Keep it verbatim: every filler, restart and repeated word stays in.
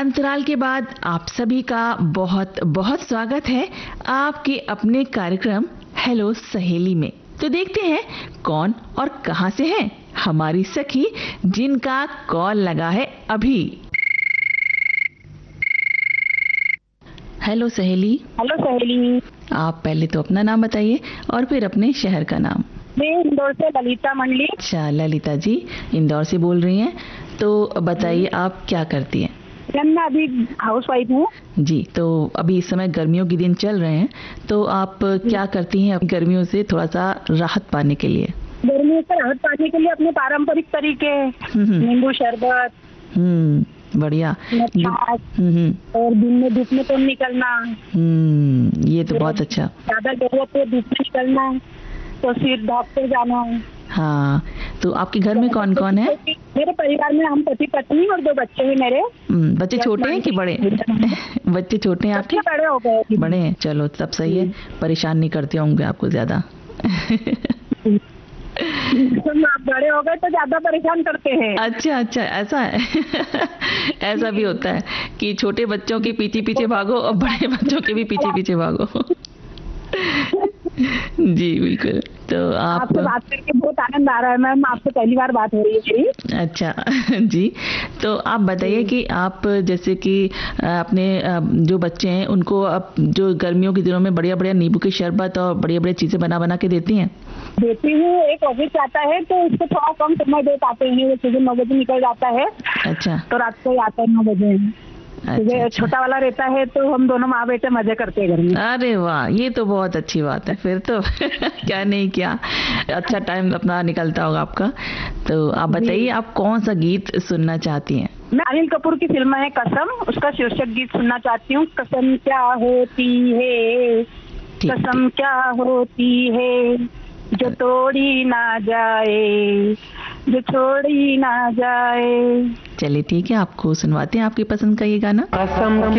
अंतराल के बाद आप सभी का बहुत बहुत स्वागत है आपके अपने कार्यक्रम हेलो सहेली में। तो देखते हैं कौन और कहां से हैं हमारी सखी जिनका कॉल लगा है अभी। हेलो सहेली। हेलो सहेली। आप पहले तो अपना नाम बताइए और फिर अपने शहर का नाम। मैं इंदौर से ललिता मंडली। अच्छा ललिता जी इंदौर से बोल रही हैं, तो बताइए आप क्या करती हैं? मैं अभी हाउस वाइफ हूँ जी। तो अभी इस समय गर्मियों के दिन चल रहे हैं, तो आप क्या करती हैं गर्मियों से थोड़ा सा राहत पाने के लिए? गर्मियों से राहत पाने के लिए अपने पारंपरिक तरीके, नींबू शरबत, हम्म बढ़िया। हम्म और दिन में धूप में तो निकलना। हम्म ये तो बहुत अच्छा। ज्यादा जरूरत है धूप में निकलना तो सिर ढाँपते जाना। हाँ, तो आपके घर में कौन कौन है? मेरे परिवार में हम पति पत्नी और दो बच्चे हैं मेरे। बच्चे छोटे हैं कि बड़े? बच्चे छोटे हैं आपके? बड़े हो गए। बड़े हैं, चलो सब सही है, परेशान नहीं करते होंगे आपको ज्यादा। आप बड़े हो गए तो ज्यादा परेशान करते हैं। अच्छा अच्छा ऐसा है। ऐसा भी होता है कि छोटे बच्चों के पीछे पीछे भागो और बड़े बच्चों के भी पीछे पीछे भागो। जी बिल्कुल। तो आप आपसे बात करके बहुत आनंद आ रहा है मैम, आपसे पहली बार बात हो रही है मेरी। अच्छा जी। तो आप बताइए कि आप जैसे कि अपने जो बच्चे हैं उनको आप जो गर्मियों के दिनों में बढ़िया बढ़िया नींबू की शरबत और बढ़िया बढ़िया चीजें बना बना के देती हैं? देती हूँ। एक ऑफिस आता है तो उसको थोड़ा कम समय दे पाते हैं, वो सुबह नौ बजे निकल जाता है। अच्छा। तो रात को ही आता है नौ बजे। अच्छा, छोटा वाला रहता है तो हम दोनों माँ बेटे मजे करते हैं घर में। अरे वाह, ये तो बहुत अच्छी बात है फिर तो। क्या नहीं क्या अच्छा टाइम अपना निकलता होगा आपका। तो आप बताइए आप कौन सा गीत सुनना चाहती हैं? मैं अनिल कपूर की फिल्म है कसम, उसका शीर्षक गीत सुनना चाहती हूँ। कसम क्या होती है, कसम क्या होती है, जो तोड़ी ना जाए, जो छोड़ी ना जाए। चलिए ठीक है, आपको सुनवाते हैं आपकी पसंद का ये गाना। कसम